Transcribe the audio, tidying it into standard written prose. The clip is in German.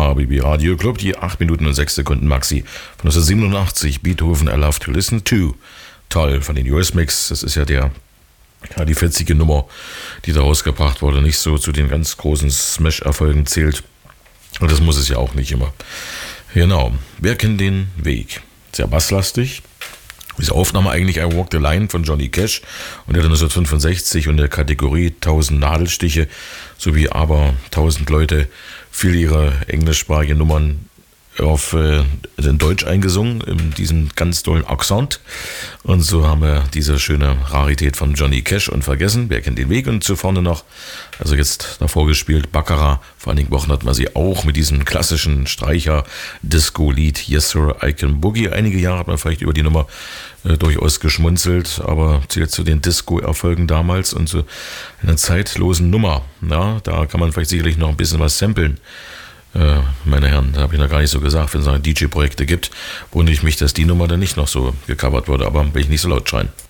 RBB Radio Club, die 8 Minuten und 6 Sekunden Maxi von 1987, Beethoven I Love to Listen To. Toll, von den US-Mix, das ist ja die 40. Nummer, die da rausgebracht wurde, nicht so zu den ganz großen Smash-Erfolgen zählt. Und das muss es ja auch nicht immer. Genau, wer kennt den Weg? Sehr basslastig. Diese Aufnahme eigentlich I Walk the Line von Johnny Cash und der 1965 und der Kategorie 1000 Nadelstiche sowie aber 1000 Leute viele ihre englischsprachigen Nummern in Deutsch eingesungen, in diesem ganz tollen Akzent. Und so haben wir diese schöne Rarität von Johnny Cash unvergessen. Wer kennt den Weg? Und zu vorne noch, also jetzt davor gespielt, Baccarat. Vor einigen Wochen hat man sie auch mit diesem klassischen Streicher-Disco-Lied Yes Sir, I Can Boogie. Einige Jahre hat man vielleicht über die Nummer durchaus geschmunzelt, aber zählt zu den Disco-Erfolgen damals und zu einer zeitlosen Nummer. Ja, da kann man vielleicht sicherlich noch ein bisschen was samplen. Meine Herren, da habe ich noch gar nicht so gesagt, wenn es DJ-Projekte gibt, wundere ich mich, dass die Nummer dann nicht noch so gecovert wurde, aber will ich nicht so laut schreien.